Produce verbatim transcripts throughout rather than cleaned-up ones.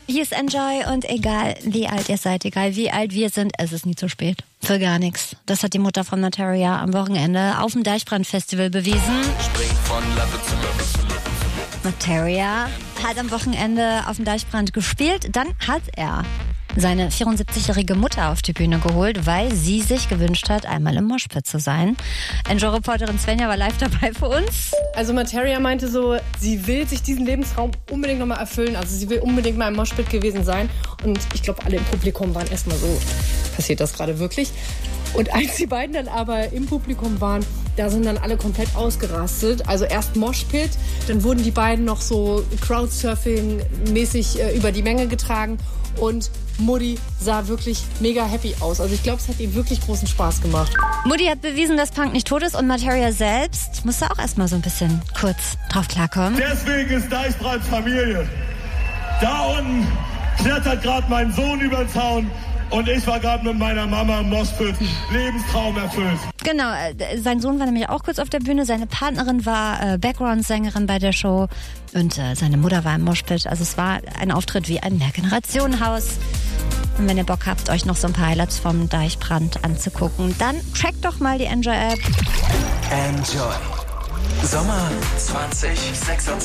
Hier ist Enjoy und egal wie alt ihr seid, egal wie alt wir sind, es ist nie zu spät. Für gar nichts. Das hat die Mutter von Materia am Wochenende auf dem Deichbrand-Festival bewiesen. Spring von Level zu Level zu Level. Materia hat am Wochenende auf dem Deichbrand gespielt. Dann hat er seine vierundsiebzigjährige Mutter auf die Bühne geholt, weil sie sich gewünscht hat, einmal im Moshpit zu sein. Enjoy-Reporterin Svenja war live dabei für uns. Also Materia meinte so, sie will sich diesen Lebensraum unbedingt nochmal erfüllen. Also sie will unbedingt mal im Moshpit gewesen sein. Und ich glaube, alle im Publikum waren erstmal so, passiert das gerade wirklich? Und als die beiden dann aber im Publikum waren, da sind dann alle komplett ausgerastet. Also erst Moshpit, dann wurden die beiden noch so Crowdsurfing-mäßig äh, über die Menge getragen. Und Mutti sah wirklich mega happy aus. Also ich glaube, es hat ihr wirklich großen Spaß gemacht. Mutti hat bewiesen, dass Punk nicht tot ist und Materia selbst musste auch erstmal so ein bisschen kurz drauf klarkommen. Deswegen ist Deichbrands Familie. Da unten klettert gerade mein Sohn über den Zaun und ich war gerade mit meiner Mama im Moshpit. Lebenstraum erfüllt. Genau, äh, sein Sohn war nämlich auch kurz auf der Bühne. Seine Partnerin war äh, Background-Sängerin bei der Show und äh, seine Mutter war im Moshpit. Also es war ein Auftritt wie ein Mehrgenerationenhaus. Und wenn ihr Bock habt, euch noch so ein paar Highlights vom Deichbrand anzugucken, dann checkt doch mal die Enjoy-App. Enjoy. Sommer zwanzig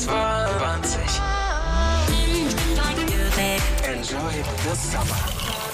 sechsundzwanzig. Enjoy the summer.